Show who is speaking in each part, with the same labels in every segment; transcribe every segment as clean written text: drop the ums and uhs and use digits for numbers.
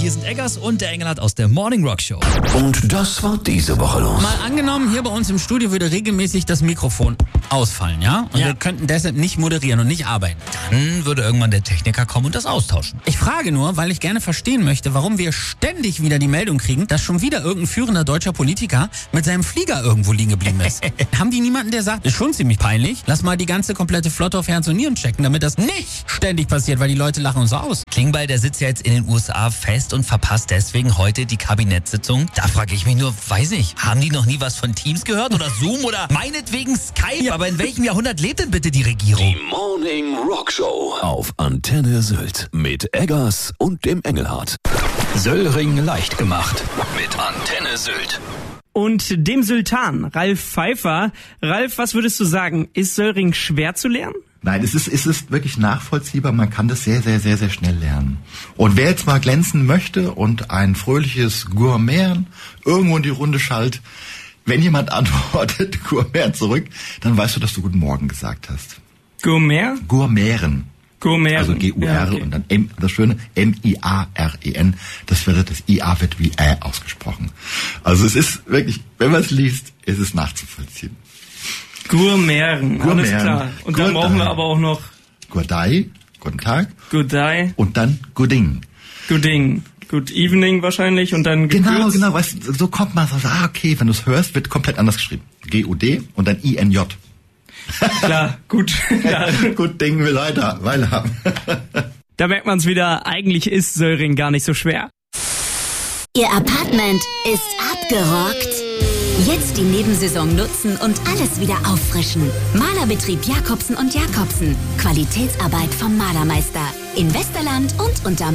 Speaker 1: Hier sind Eggers und der Engelhardt aus der Morning Rock Show.
Speaker 2: Und das war diese Woche los.
Speaker 3: Mal angenommen, hier bei uns im Studio würde regelmäßig das Mikrofon ausfallen, ja? Und wir könnten deshalb nicht moderieren und nicht arbeiten.
Speaker 1: Dann würde irgendwann der Techniker kommen und das austauschen.
Speaker 3: Ich frage nur, weil ich gerne verstehen möchte, warum wir ständig wieder die Meldung kriegen, dass schon wieder irgendein führender deutscher Politiker mit seinem Flieger irgendwo liegen geblieben ist. Haben die niemanden, der sagt, ist schon ziemlich peinlich, lass mal die ganze komplette Flotte auf Herz und Nieren checken, damit das nicht ständig passiert, weil die Leute lachen uns so aus.
Speaker 1: Klingbeil, der sitzt ja jetzt in den USA fest und verpasst deswegen heute die Kabinettssitzung. Da frage ich mich nur, weiß nicht, haben die noch nie was von Teams gehört oder Zoom oder meinetwegen Skype? Aber in welchem Jahrhundert lebt denn bitte die Regierung?
Speaker 2: Die Morning Rock Show auf Antenne Sylt mit Eggers und dem Engelhardt. Söllring leicht gemacht mit Antenne Sylt.
Speaker 4: Und dem Sultan, Ralf Pfeiffer. Ralf, was würdest du sagen? Ist Söllring schwer zu lernen?
Speaker 5: Nein, es ist wirklich nachvollziehbar. Man kann das sehr, sehr, sehr, sehr schnell lernen. Und wer jetzt mal glänzen möchte und ein fröhliches Gourmet irgendwo in die Runde schallt, wenn jemand antwortet, Gourmet zurück, dann weißt du, dass du Guten Morgen gesagt hast.
Speaker 4: Gourmet?
Speaker 5: Gourmeren.
Speaker 4: Gourmeren.
Speaker 5: Also G-U-R
Speaker 4: Ja, okay.
Speaker 5: und dann M, das schöne M-I-A-R-E-N. Das I-A wird wie Ä ausgesprochen. Also es ist wirklich, wenn man es liest, ist es nachzuvollziehen.
Speaker 4: Gourmeren, alles klar. Und dann brauchen wir aber auch noch
Speaker 5: Gurdai, guten Tag.
Speaker 4: Gurdai.
Speaker 5: Und dann Gooding.
Speaker 4: Gooding. Good evening wahrscheinlich und dann gekürzt.
Speaker 5: Genau, weißt du, so kommt man so, okay, wenn du es hörst, wird komplett anders geschrieben. G-U-D und dann I-N-J.
Speaker 4: Klar, gut. Ja.
Speaker 5: Gut Ding will weiter haben.
Speaker 4: Da merkt man es wieder, eigentlich ist Söllring gar nicht so schwer.
Speaker 6: Ihr Apartment ist abgerockt? Jetzt die Nebensaison nutzen und alles wieder auffrischen. Malerbetrieb Jacobsen und Jacobsen. Qualitätsarbeit vom Malermeister. In Westerland und unter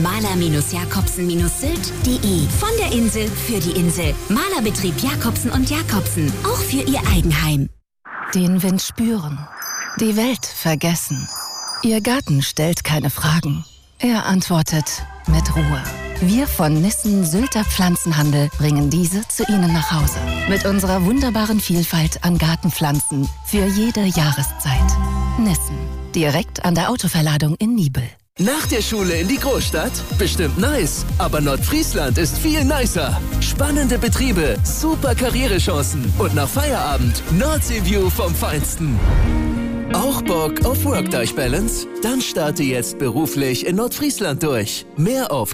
Speaker 6: maler-jacobsen-sylt.de. Von der Insel für die Insel. Malerbetrieb Jacobsen und Jacobsen. Auch für Ihr Eigenheim.
Speaker 7: Den Wind spüren. Die Welt vergessen. Ihr Garten stellt keine Fragen. Er antwortet mit Ruhe. Wir von Nissen Sylter Pflanzenhandel bringen diese zu Ihnen nach Hause. Mit unserer wunderbaren Vielfalt an Gartenpflanzen für jede Jahreszeit. Nissen. Direkt an der Autoverladung in Niebel.
Speaker 8: Nach der Schule in die Großstadt? Bestimmt nice. Aber Nordfriesland ist viel nicer. Spannende Betriebe, super Karrierechancen und nach Feierabend Nordseeview vom Feinsten. Auch Bock auf Work-Life-Balance? Dann starte jetzt beruflich in Nordfriesland durch. Mehr auf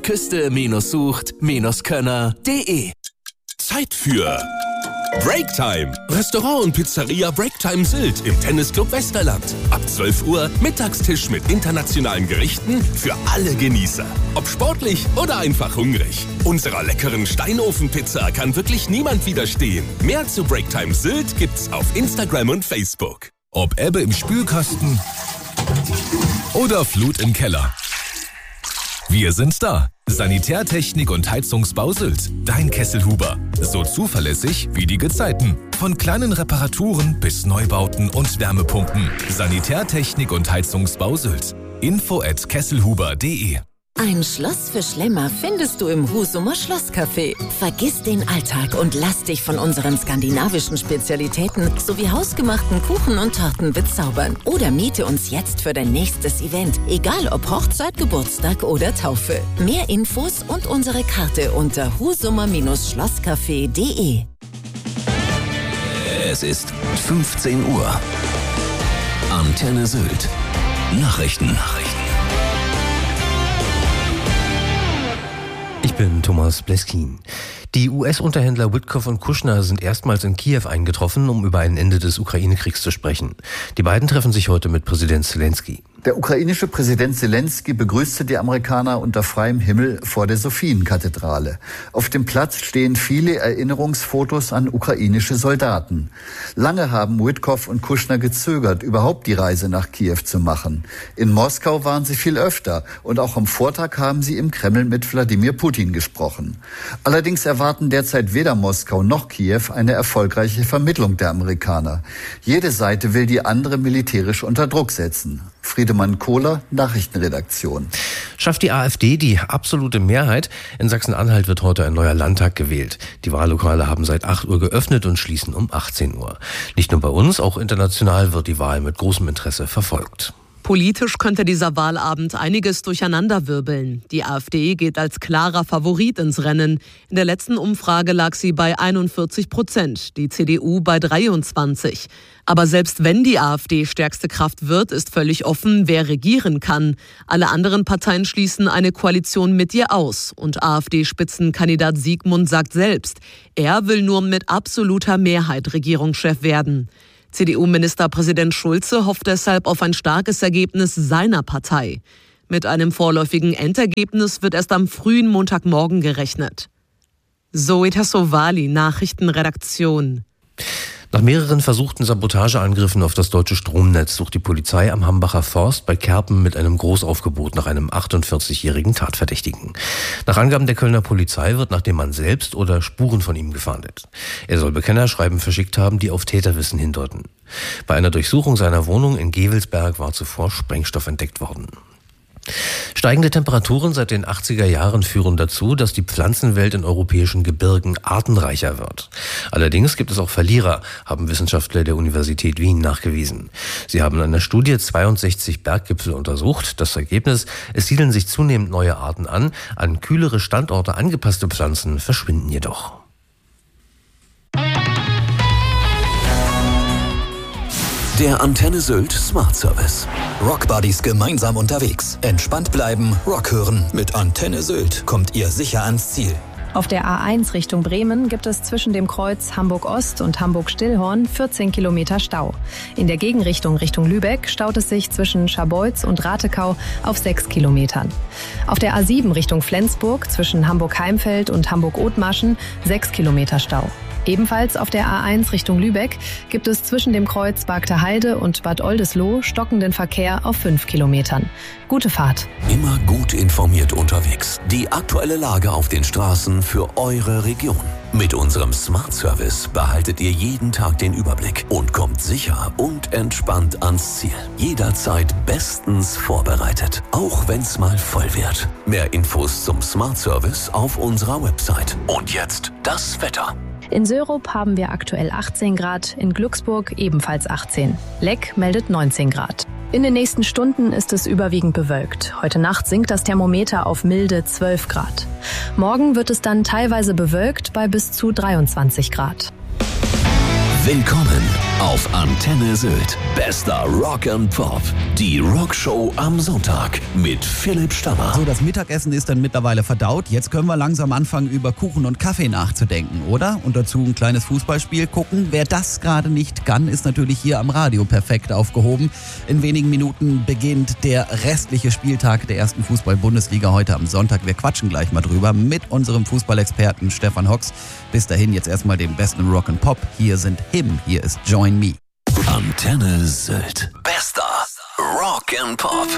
Speaker 8: küste-sucht-könner.de.
Speaker 9: Zeit für Breaktime. Restaurant und Pizzeria Breaktime Sylt im Tennisclub Westerland. Ab 12 Uhr Mittagstisch mit internationalen Gerichten für alle Genießer. Ob sportlich oder einfach hungrig. Unserer leckeren Steinofenpizza kann wirklich niemand widerstehen. Mehr zu Breaktime Sylt gibt's auf Instagram und Facebook. Ob Ebbe im Spülkasten oder Flut im Keller. Wir sind da. Sanitärtechnik und Heizungsbau Sylt. Dein Kesselhuber. So zuverlässig wie die Gezeiten. Von kleinen Reparaturen bis Neubauten und Wärmepumpen. Sanitärtechnik und Heizungsbau Sylt. info@kesselhuber.de.
Speaker 10: Ein Schloss für Schlemmer findest du im Husumer Schlosscafé. Vergiss den Alltag und lass dich von unseren skandinavischen Spezialitäten sowie hausgemachten Kuchen und Torten bezaubern. Oder miete uns jetzt für dein nächstes Event, egal ob Hochzeit, Geburtstag oder Taufe. Mehr Infos und unsere Karte unter husumer-schlosscafé.de.
Speaker 2: Es ist 15 Uhr. Antenne Sylt. Nachrichten.
Speaker 11: Ich bin Thomas Bleskin. Die US-Unterhändler Witkoff und Kushner sind erstmals in Kiew eingetroffen, um über ein Ende des Ukraine-Kriegs zu sprechen. Die beiden treffen sich heute mit Präsident Zelensky.
Speaker 12: Der ukrainische Präsident Zelensky begrüßte die Amerikaner unter freiem Himmel vor der Sophienkathedrale. Auf dem Platz stehen viele Erinnerungsfotos an ukrainische Soldaten. Lange haben Witkoff und Kushner gezögert, überhaupt die Reise nach Kiew zu machen. In Moskau waren sie viel öfter und auch am Vortag haben sie im Kreml mit Wladimir Putin gesprochen. Allerdings erwarten derzeit weder Moskau noch Kiew eine erfolgreiche Vermittlung der Amerikaner. Jede Seite will die andere militärisch unter Druck setzen. Friedemann Kohler, Nachrichtenredaktion.
Speaker 11: Schafft die AfD die absolute Mehrheit? In Sachsen-Anhalt wird heute ein neuer Landtag gewählt. Die Wahllokale haben seit 8 Uhr geöffnet und schließen um 18 Uhr. Nicht nur bei uns, auch international wird die Wahl mit großem Interesse verfolgt.
Speaker 13: Politisch könnte dieser Wahlabend einiges durcheinanderwirbeln. Die AfD geht als klarer Favorit ins Rennen. In der letzten Umfrage lag sie bei 41%, die CDU bei 23%. Aber selbst wenn die AfD stärkste Kraft wird, ist völlig offen, wer regieren kann. Alle anderen Parteien schließen eine Koalition mit ihr aus. Und AfD-Spitzenkandidat Sigmund sagt selbst, er will nur mit absoluter Mehrheit Regierungschef werden. CDU-Ministerpräsident Schulze hofft deshalb auf ein starkes Ergebnis seiner Partei. Mit einem vorläufigen Endergebnis wird erst am frühen Montagmorgen gerechnet. Zoe Tassovali, Nachrichtenredaktion.
Speaker 11: Nach mehreren versuchten Sabotageangriffen auf das deutsche Stromnetz sucht die Polizei am Hambacher Forst bei Kerpen mit einem Großaufgebot nach einem 48-jährigen Tatverdächtigen. Nach Angaben der Kölner Polizei wird nach dem Mann selbst oder Spuren von ihm gefahndet. Er soll Bekennerschreiben verschickt haben, die auf Täterwissen hindeuten. Bei einer Durchsuchung seiner Wohnung in Gevelsberg war zuvor Sprengstoff entdeckt worden. Steigende Temperaturen seit den 80er Jahren führen dazu, dass die Pflanzenwelt in europäischen Gebirgen artenreicher wird. Allerdings gibt es auch Verlierer, haben Wissenschaftler der Universität Wien nachgewiesen. Sie haben in einer Studie 62 Berggipfel untersucht. Das Ergebnis: Es siedeln sich zunehmend neue Arten an kühlere Standorte angepasste Pflanzen verschwinden jedoch.
Speaker 2: Der Antenne Sylt Smart Service. Rockbuddies gemeinsam unterwegs. Entspannt bleiben, Rock hören. Mit Antenne Sylt kommt ihr sicher ans Ziel.
Speaker 14: Auf der A1 Richtung Bremen gibt es zwischen dem Kreuz Hamburg-Ost und Hamburg-Stillhorn 14 Kilometer Stau. In der Gegenrichtung Richtung Lübeck staut es sich zwischen Scharbeutz und Ratekau auf 6 Kilometern. Auf der A7 Richtung Flensburg zwischen Hamburg-Heimfeld und Hamburg-Othmarschen 6 Kilometer Stau. Ebenfalls auf der A1 Richtung Lübeck gibt es zwischen dem Kreuz Bargter und Bad Oldesloe stockenden Verkehr auf 5 Kilometern. Gute Fahrt.
Speaker 2: Immer gut informiert unterwegs. Die aktuelle Lage auf den Straßen für eure Region. Mit unserem Smart Service behaltet ihr jeden Tag den Überblick und kommt sicher und entspannt ans Ziel. Jederzeit bestens vorbereitet, auch wenn's mal voll wird. Mehr Infos zum Smart Service auf unserer Website. Und jetzt das Wetter.
Speaker 14: In Sörup haben wir aktuell 18 Grad, in Glücksburg ebenfalls 18. Leck meldet 19 Grad. In den nächsten Stunden ist es überwiegend bewölkt. Heute Nacht sinkt das Thermometer auf milde 12 Grad. Morgen wird es dann teilweise bewölkt bei bis zu 23 Grad.
Speaker 2: Willkommen auf Antenne Sylt. Bester Rock and Pop. Die Rockshow am Sonntag mit Philipp Stammer.
Speaker 15: So, das Mittagessen ist dann mittlerweile verdaut. Jetzt können wir langsam anfangen, über Kuchen und Kaffee nachzudenken, oder? Und dazu ein kleines Fußballspiel gucken. Wer das gerade nicht kann, ist natürlich hier am Radio perfekt aufgehoben. In wenigen Minuten beginnt der restliche Spieltag der ersten Fußball-Bundesliga heute am Sonntag. Wir quatschen gleich mal drüber mit unserem Fußballexperten Stefan Hocks. Bis dahin jetzt erstmal den besten Rock and Pop. Hier sind Hier ist Join Me.
Speaker 2: Antenne Sylt. Bester Rock and Pop.